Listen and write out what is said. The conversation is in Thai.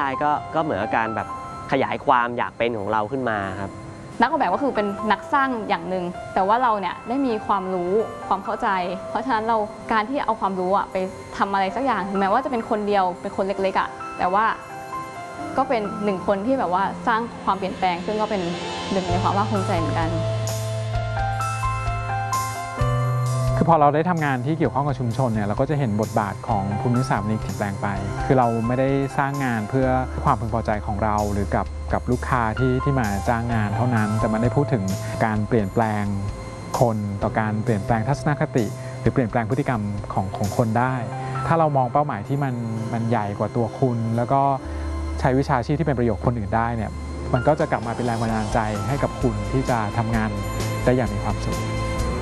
ก็เหมือนกับการแบบขยายความอยากเป็นของเราขึ้นมาครับนักออกแบบก็คือเป็นนักสร้างอย่างหนึ่งแต่ว่าเราเนี่ยได้มีความรู้ความเข้าใจ เพราะฉะนั้นเราการที่เอาความรู้ไปทำอะไรสักอย่างถึงแม้ว่าจะเป็นคนเดียวเป็นคนเล็กๆแต่ว่าก็เป็นหนึ่งคนที่แบบว่าสร้างความเปลี่ยนแปลงซึ่งก็เป็นหนึ่งในความภาคภูมิใจเหมือนกันคือพอเราได้ทำงานที่เกี่ยวข้องกับชุมชนเนี่ยเราก็จะเห็นบทบาทของภูมิสถาปนิกเปลี่ยนแปลงไปคือเราไม่ได้สร้างงานเพื่อความพึงพอใจของเราหรือกับลูกค้าที่มาจ้างงานเท่านั้นแต่มันได้พูดถึงการเปลี่ยนแปลงคนต่อการเปลี่ยนแปลงทัศนคติหรือเปลี่ยนแปลงพฤติกรรมของคนได้ถ้าเรามองเป้าหมายที่มันใหญ่กว่าตัวคุณแล้วก็ใช้วิชาชีพที่เป็นประโยชน์คนอื่นได้เนี่ยมันก็จะกลับมาเป็นแรงบันดาลใจให้กับคุณที่จะทำงานได้อย่างมีความสุข